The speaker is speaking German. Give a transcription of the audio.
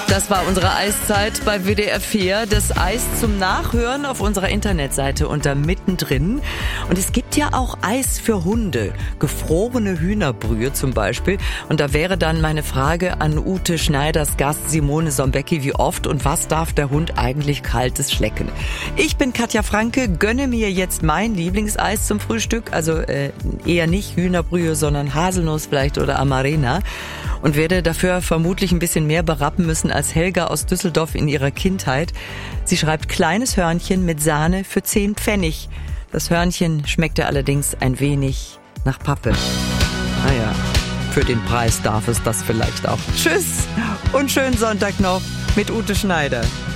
Das war unsere Eiszeit bei WDR 4. Das Eis zum Nachhören auf unserer Internetseite unter Mittendrin. Und es gibt ja auch Eis für Hunde. Gefrorene Hühnerbrühe zum Beispiel. Und da wäre dann meine Frage an Ute Schneiders Gast Simone Sombecki. Wie oft und was darf der Hund eigentlich Kaltes schlecken? Ich bin Katja Franke, gönne mir jetzt mein Lieblingseis zum Frühstück. Also eher nicht Hühnerbrühe, sondern Haselnuss vielleicht oder Amarena. Und werde dafür vermutlich ein bisschen mehr berappen müssen als Helga aus Düsseldorf in ihrer Kindheit. Sie schreibt kleines Hörnchen mit Sahne für 10 Pfennig. Das Hörnchen schmeckte allerdings ein wenig nach Pappe. Naja, für den Preis darf es das vielleicht auch. Tschüss und schönen Sonntag noch mit Ute Schneider.